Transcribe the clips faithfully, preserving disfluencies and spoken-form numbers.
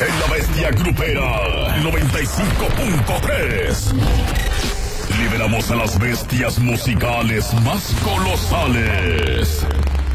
En la Bestia Grupera noventa y cinco punto tres. Liberamos a las bestias musicales más colosales.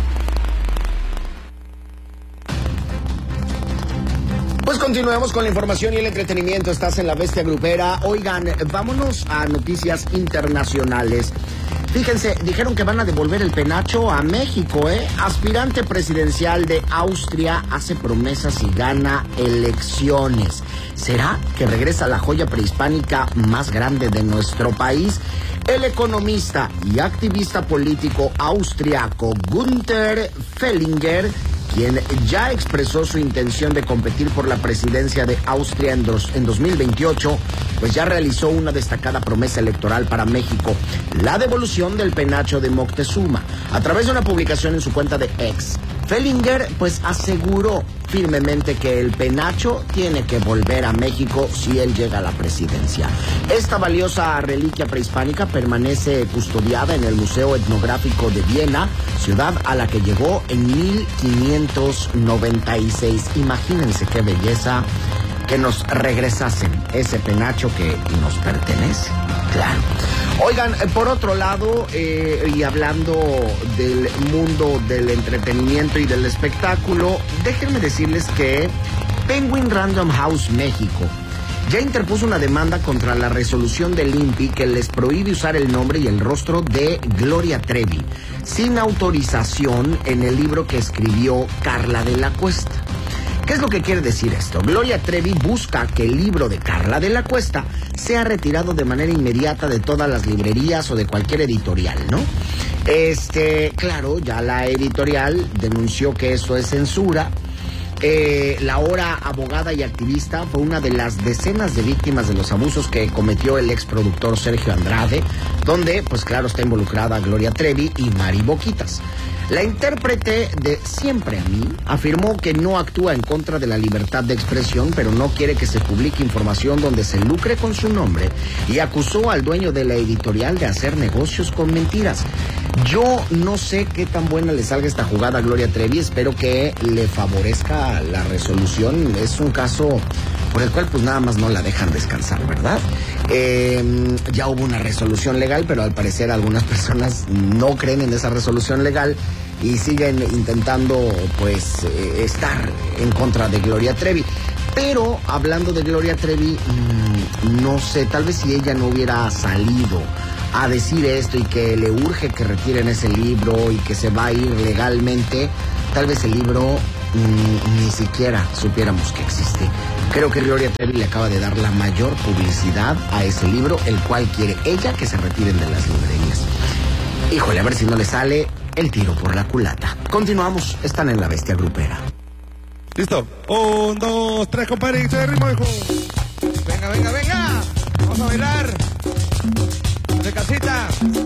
Pues continuemos con la información y el entretenimiento. Estás en la Bestia Grupera. Oigan, vámonos a noticias internacionales. Fíjense, dijeron que van a devolver el penacho a México, ¿eh? Aspirante presidencial de Austria hace promesas y gana elecciones. ¿Será que regresa la joya prehispánica más grande de nuestro país? El economista y activista político austriaco Günther Fehlinger, quien ya expresó su intención de competir por la presidencia de Austria en, dos, en dos mil veintiocho, pues ya realizó una destacada promesa electoral para México, la devolución del penacho de Moctezuma. A través de una publicación en su cuenta de X, Fehlinger pues aseguró firmemente que el penacho tiene que volver a México si él llega a la presidencia. Esta valiosa reliquia prehispánica permanece custodiada en el Museo Etnográfico de Viena, ciudad a la que llegó en mil quinientos noventa y seis. Imagínense qué belleza que nos regresasen ese penacho que nos pertenece. Claro. Oigan, por otro lado, eh, y hablando del mundo del entretenimiento y del espectáculo, déjenme decirles que Penguin Random House México ya interpuso una demanda contra la resolución del I N P I que les prohíbe usar el nombre y el rostro de Gloria Trevi sin autorización en el libro que escribió Carla de la Cuesta. ¿Qué es lo que quiere decir esto? Gloria Trevi busca que el libro de Carla de la Cuesta sea retirado de manera inmediata de todas las librerías o de cualquier editorial, ¿no? Este, claro, ya la editorial denunció que eso es censura. Eh, la ahora abogada y activista fue una de las decenas de víctimas de los abusos que cometió el exproductor Sergio Andrade, donde, pues claro, está involucrada Gloria Trevi y Mari Boquitas. La intérprete de Siempre a mí afirmó que no actúa en contra de la libertad de expresión, pero no quiere que se publique información donde se lucre con su nombre, y acusó al dueño de la editorial de hacer negocios con mentiras. Yo no sé qué tan buena le salga esta jugada a Gloria Trevi, espero que le favorezca la resolución. Es un caso por el cual pues nada más no la dejan descansar, ¿verdad? Eh, ya hubo una resolución legal, pero al parecer algunas personas no creen en esa resolución legal y siguen intentando pues eh, estar en contra de Gloria Trevi. Pero hablando de Gloria Trevi, mmm, no sé, tal vez si ella no hubiera salido a decir esto y que le urge que retiren ese libro y que se va a ir legalmente, tal vez el libro mmm, ni siquiera supiéramos que existe. Creo que Gloria Trevi le acaba de dar la mayor publicidad a ese libro, el cual quiere ella que se retiren de las librerías. Híjole, a ver si no le sale el tiro por la culata. Continuamos, están en la Bestia Grupera. Listo. Un, dos, tres, compadre, y se ritmo, hijo. Venga, venga, venga. Vamos a bailar. De casita.